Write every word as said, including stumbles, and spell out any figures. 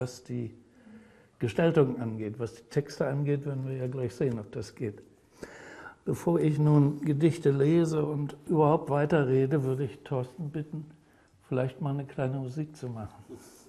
Was die Gestaltung angeht, was die Texte angeht, werden wir ja gleich sehen, ob das geht. Bevor ich nun Gedichte lese und überhaupt weiterrede, würde ich Thorsten bitten, vielleicht mal eine kleine Musik zu machen.